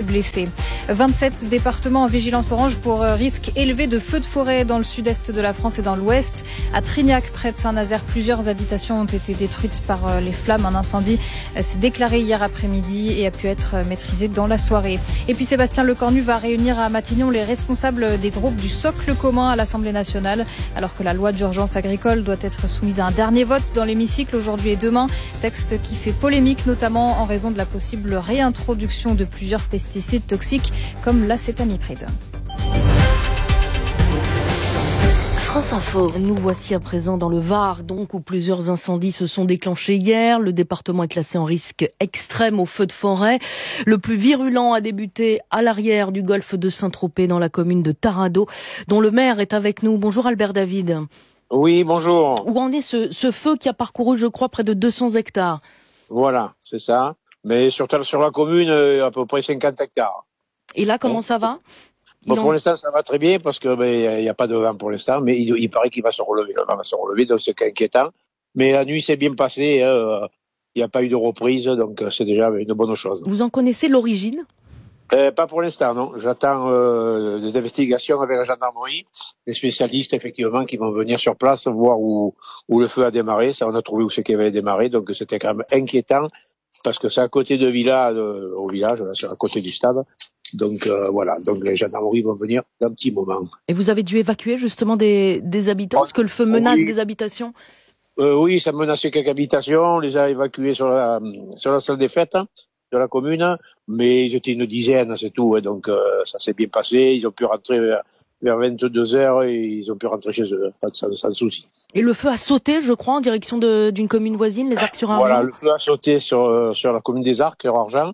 blessés. 27 départements en vigilance orange pour risque élevé de feux de forêt dans le sud-est de la France et dans l'ouest. À Trignac, près de Saint-Nazaire, plusieurs habitations ont été détruites par les flammes. Un incendie s'est déclaré hier après-midi et a pu être maîtrisé dans la soirée. Et puis Sébastien Lecornu va réunir à Matignon les responsables des groupes du socle commun à l'Assemblée nationale, alors que la loi d'urgence agricole doit être soumise à un dernier vote dans l'hémicycle aujourd'hui et demain. Texte qui fait polémique, notamment en raison de la possible réintroduction de plusieurs pesticides toxiques comme l'acétamipride. France Info. Nous voici à présent dans le Var, donc, où plusieurs incendies se sont déclenchés hier. Le département est classé en risque extrême au feu de forêt. Le plus virulent a débuté à l'arrière du golfe de Saint-Tropez, dans la commune de Tarado, dont le maire est avec nous. Bonjour Albert David. Oui, bonjour. Où en est ce feu qui a parcouru, je crois, près de 200 hectares? Voilà, c'est ça. Mais sur la commune, à peu près 50 hectares. Et là, comment ça va? Pour l'instant, ça va très bien parce que il y a pas de vent pour l'instant, mais il paraît qu'il va se relever. Le vent va se relever, donc c'est inquiétant. Mais la nuit s'est bien passée. Il n'y a pas eu de reprise, donc c'est déjà une bonne chose. Vous en connaissez l'origine? Pas pour l'instant, non. J'attends des investigations avec la gendarmerie, les spécialistes effectivement qui vont venir sur place voir où le feu a démarré. Ça, on a trouvé où c'est qu'il avait démarré, donc c'était quand même inquiétant parce que c'est à côté de au village, là, c'est à côté du stade. Donc voilà, donc les gendarmeries vont venir dans un petit moment. Et vous avez dû évacuer justement des habitants? Est-ce que le feu menace des habitations? Oui, ça menaçait quelques habitations. On les a évacués sur la salle des fêtes de la commune, mais ils étaient une dizaine, c'est tout. Donc ça s'est bien passé. Ils ont pu rentrer vers 22h et ils ont pu rentrer chez eux, sans souci. Et le feu a sauté, je crois, en direction d'une commune voisine, les Arcs-sur-Argent. Voilà, le feu a sauté sur la commune des Arcs, sur Argent.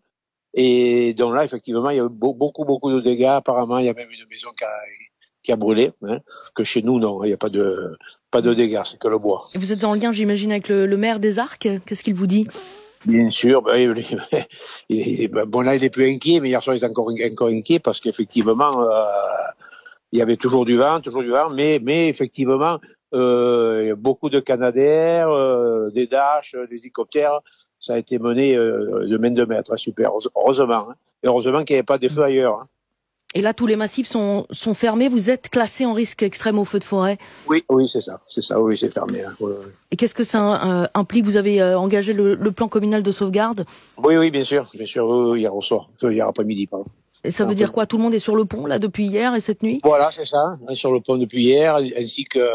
Et donc là, effectivement, il y a eu beaucoup de dégâts. Apparemment, il y a même une maison qui a brûlé. Que chez nous, non, il n'y a pas de dégâts, c'est que le bois. Et vous êtes en lien, j'imagine, avec le maire des Arcs. Qu'est-ce qu'il vous dit? Bien sûr, là, il est plus inquiet, mais hier soir, il est encore inquiet parce qu'effectivement, il y avait toujours du vent, mais effectivement, il y a beaucoup de Canadair, des Dash, des hélicoptères. Ça a été mené de main de maître, super, heureusement. Et heureusement qu'il n'y avait pas de feu ailleurs. Et là, tous les massifs sont fermés. Vous êtes classé en risque extrême au feu de forêt? Oui, c'est ça, oui, c'est fermé. Ouais. Et qu'est-ce que ça implique? Vous avez engagé le plan communal de sauvegarde? Oui, bien sûr, hier au soir, hier après-midi, pardon. Et ça veut dire quoi? Tout le monde est sur le pont, là, depuis hier et cette nuit? Voilà, c'est ça, sur le pont depuis hier, ainsi que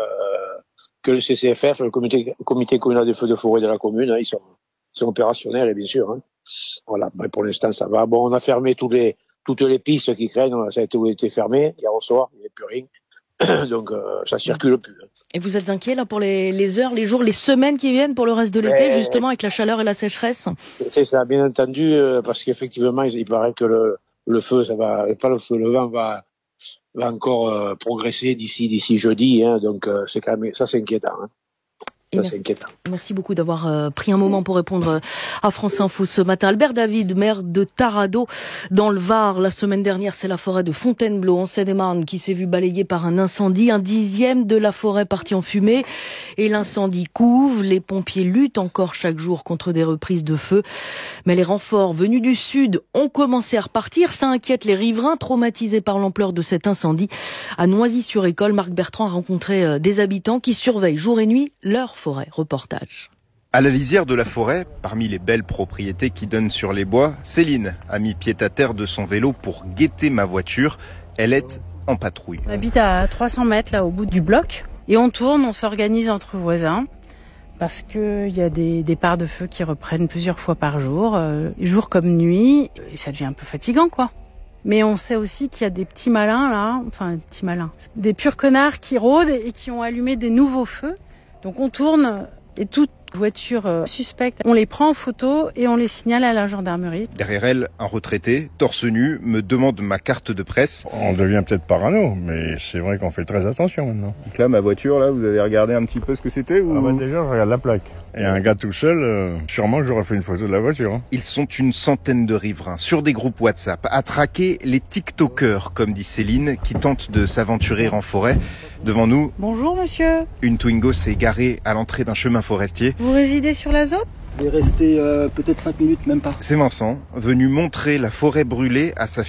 le CCFF, le comité communal des feux de forêt de la commune, ils sont opérationnels, bien sûr. Voilà, mais pour l'instant, ça va. Bon, on a fermé toutes les pistes qui craignent, ça a été fermé hier au soir, il n'y avait plus rien. Donc, ça circule plus. Et vous êtes inquiet, là, pour les heures, les jours, les semaines qui viennent pour le reste de l'été, justement, avec la chaleur et la sécheresse? C'est ça, bien entendu, parce qu'effectivement, il paraît que le feu, le vent va encore progresser d'ici jeudi, donc c'est quand même, ça c'est inquiétant. Merci beaucoup d'avoir pris un moment pour répondre à France Info ce matin. Albert David, maire de Tarado, dans le Var. La semaine dernière, c'est la forêt de Fontainebleau, en Seine-et-Marne, qui s'est vue balayée par un incendie. 1/10 de la forêt partie en fumée. Et l'incendie couve. Les pompiers luttent encore chaque jour contre des reprises de feu. Mais les renforts venus du sud ont commencé à repartir. Ça inquiète les riverains, traumatisés par l'ampleur de cet incendie. À Noisy-sur-École, Marc Bertrand a rencontré des habitants qui surveillent jour et nuit leur forêt. Reportage. À la lisière de la forêt, parmi les belles propriétés qui donnent sur les bois, Céline a mis pied à terre de son vélo pour guetter ma voiture. Elle est en patrouille. On habite à 300 mètres là au bout du bloc et on tourne, on s'organise entre voisins parce qu'il y a des départs de feu qui reprennent plusieurs fois par jour, jour comme nuit, et ça devient un peu fatigant quoi. Mais on sait aussi qu'il y a des petits malins là, des purs connards qui rôdent et qui ont allumé des nouveaux feux. Donc on tourne et toute voiture suspecte, on les prend en photo et on les signale à la gendarmerie. Derrière elle, un retraité, torse nu, me demande ma carte de presse. On devient peut-être parano, mais c'est vrai qu'on fait très attention maintenant. Donc là, ma voiture, là, vous avez regardé un petit peu ce que c'était ou... Déjà, je regarde la plaque. Et un gars tout seul, sûrement que j'aurais fait une photo de la voiture. Ils sont une centaine de riverains sur des groupes WhatsApp à traquer les TikTokers, comme dit Céline, qui tentent de s'aventurer en forêt. Devant nous... Bonjour monsieur. Une Twingo s'est garée à l'entrée d'un chemin forestier. Vous résidez sur la zone? Je vais rester peut-être 5 minutes, même pas. C'est Vincent, venu montrer la forêt brûlée à sa